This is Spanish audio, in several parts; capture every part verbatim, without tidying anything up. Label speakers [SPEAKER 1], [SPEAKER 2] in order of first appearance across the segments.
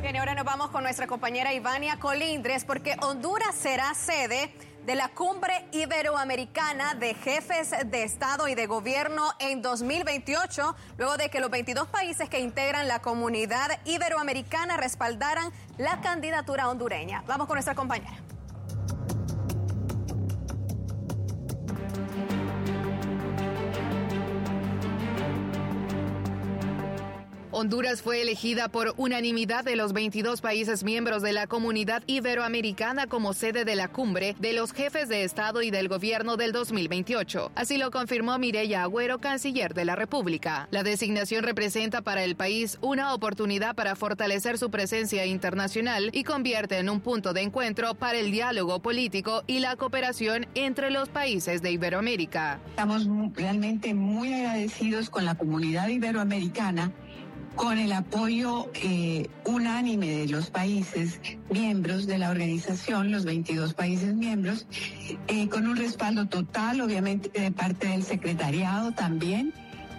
[SPEAKER 1] Bien, y ahora nos vamos con nuestra compañera Ivania Colindres, porque Honduras será sede de la Cumbre Iberoamericana de Jefes de Estado y de Gobierno en dos mil veintiocho, luego de que los veintidós países que integran la comunidad iberoamericana respaldaran la candidatura hondureña. Vamos con nuestra compañera.
[SPEAKER 2] Honduras fue elegida por unanimidad de los veintidós países miembros de la Comunidad Iberoamericana como sede de la Cumbre de los Jefes de Estado y del Gobierno del dos mil veintiocho. Así lo confirmó Mireya Agüero, canciller de la República. La designación representa para el país una oportunidad para fortalecer su presencia internacional y convierte en un punto de encuentro para el diálogo político y la cooperación entre los países de Iberoamérica.
[SPEAKER 3] Estamos realmente muy agradecidos con la comunidad iberoamericana, con el apoyo eh, unánime de los países miembros de la organización, los veintidós países miembros, eh, con un respaldo total, obviamente, de parte del secretariado también.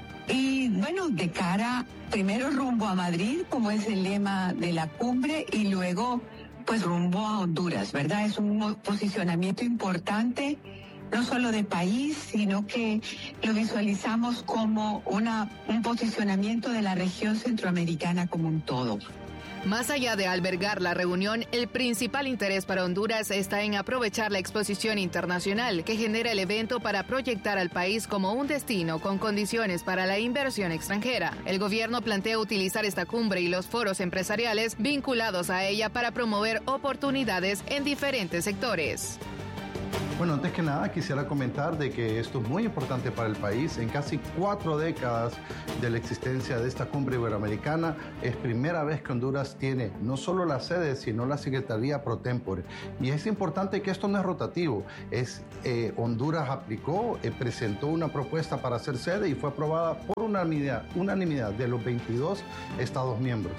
[SPEAKER 3] Y bueno, de cara primero rumbo a Madrid, como es el lema de la cumbre, y luego pues rumbo a Honduras, ¿verdad? Es un posicionamiento importante, no solo de país, sino que lo visualizamos como una, un posicionamiento de la región centroamericana como un todo.
[SPEAKER 2] Más allá de albergar la reunión, el principal interés para Honduras está en aprovechar la exposición internacional que genera el evento para proyectar al país como un destino con condiciones para la inversión extranjera. El gobierno plantea utilizar esta cumbre y los foros empresariales vinculados a ella para promover oportunidades en diferentes sectores.
[SPEAKER 4] Bueno, antes que nada quisiera comentar de que esto es muy importante para el país. En casi cuatro décadas de la existencia de esta cumbre iberoamericana, es primera vez que Honduras tiene no solo la sede, sino la Secretaría Pro Tempore. Y es importante que esto no es rotativo. Es, eh, Honduras aplicó, eh, presentó una propuesta para ser sede y fue aprobada por unanimidad, unanimidad de los veintidós Estados miembros.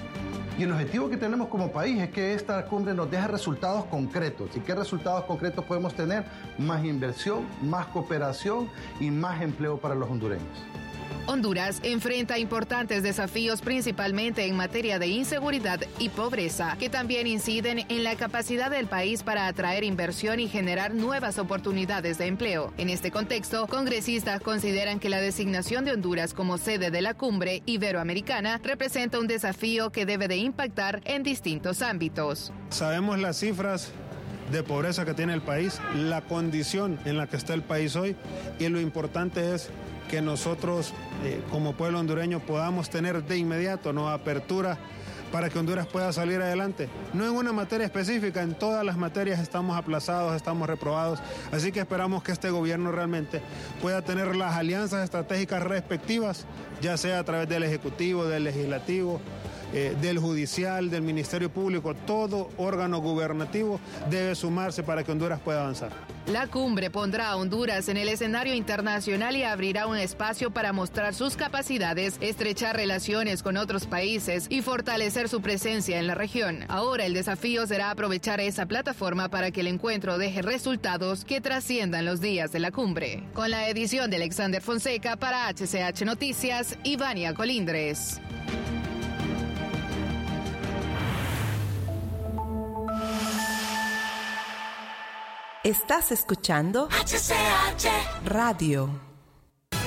[SPEAKER 4] Y el objetivo que tenemos como país es que esta cumbre nos deje resultados concretos. ¿Y qué resultados concretos podemos tener? Más inversión, más cooperación y más empleo para los hondureños.
[SPEAKER 2] Honduras enfrenta importantes desafíos principalmente en materia de inseguridad y pobreza, que también inciden en la capacidad del país para atraer inversión y generar nuevas oportunidades de empleo. En este contexto, congresistas consideran que la designación de Honduras como sede de la Cumbre Iberoamericana representa un desafío que debe de impactar en distintos ámbitos.
[SPEAKER 5] Sabemos las cifras de pobreza que tiene el país, la condición en la que está el país hoy, y lo importante es que nosotros eh, como pueblo hondureño podamos tener de inmediato nueva apertura para que Honduras pueda salir adelante. No en una materia específica, en todas las materias estamos aplazados, estamos reprobados, así que esperamos que este gobierno realmente pueda tener las alianzas estratégicas respectivas, ya sea a través del Ejecutivo, del Legislativo, Eh, del Judicial, del Ministerio Público. Todo órgano gubernativo debe sumarse para que Honduras pueda avanzar.
[SPEAKER 2] La cumbre pondrá a Honduras en el escenario internacional y abrirá un espacio para mostrar sus capacidades, estrechar relaciones con otros países y fortalecer su presencia en la región. Ahora el desafío será aprovechar esa plataforma para que el encuentro deje resultados que trasciendan los días de la cumbre. Con la edición de Alexander Fonseca para H C H Noticias, Ivania Colindres.
[SPEAKER 6] Estás escuchando
[SPEAKER 7] H C H
[SPEAKER 6] Radio.